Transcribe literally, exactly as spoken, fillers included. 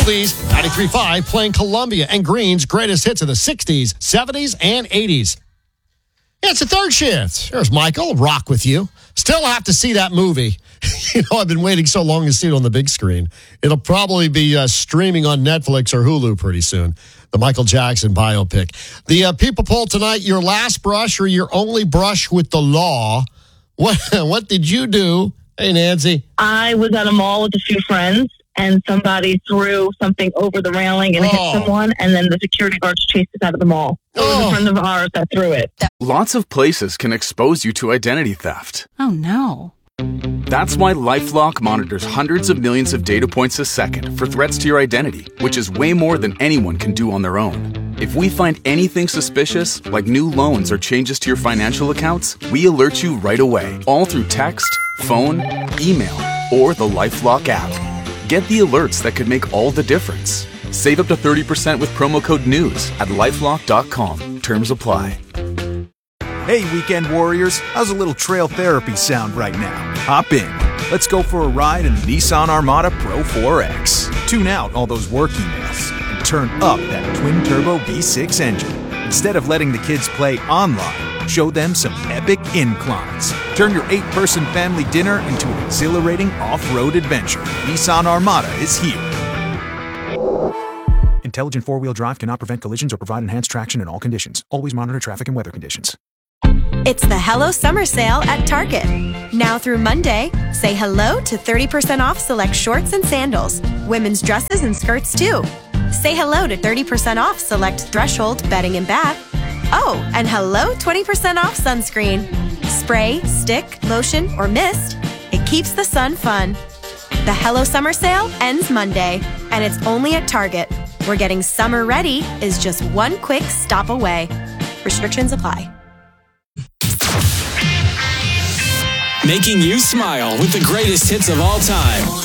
Oldies, ninety-three point five, playing Columbia and Green's greatest hits of the sixties, seventies, and eighties. Yeah, it's a third shift. There's Michael, rock with you. Still have to see that movie. You know, I've been waiting so long to see it on the big screen. It'll probably be uh, streaming on Netflix or Hulu pretty soon. The Michael Jackson biopic. The uh, people poll tonight, your last brush or your only brush with the law. What, what did you do? Hey, Nancy. I was at a mall with a few friends, and somebody threw something over the railing and Oh. hit someone, and then the security guards chased us out of the mall. It was Oh. a friend of ours that threw it. Lots of places can expose you to identity theft. Oh, no. That's why LifeLock monitors hundreds of millions of data points a second for threats to your identity, which is way more than anyone can do on their own. If we find anything suspicious, like new loans or changes to your financial accounts, we alert you right away, all through text, phone, email, or the LifeLock app. Get the alerts that could make all the difference. Save up to thirty percent with promo code NEWS at lifelock dot com. Terms apply. Hey, weekend warriors, how's a little trail therapy sound right now? Hop in. Let's go for a ride in the Nissan Armada Pro four X. Tune out all those work emails and turn up that twin-turbo V six engine. Instead of letting the kids play online, show them some epic inclines. Turn your eight-person family dinner into an exhilarating off-road adventure. Nissan Armada is here. Intelligent four-wheel drive cannot prevent collisions or provide enhanced traction in all conditions. Always monitor traffic and weather conditions. It's the Hello Summer Sale at Target. Now through Monday, say hello to thirty percent off select shorts and sandals, women's dresses and skirts too. Say hello to thirty percent off select Threshold bedding and bath. Oh, and hello twenty percent off sunscreen. Spray, stick, lotion, or mist, it keeps the sun fun. The Hello Summer Sale ends Monday, and it's only at Target, where getting summer ready is just one quick stop away. Restrictions apply. Making you smile with the greatest hits of all time.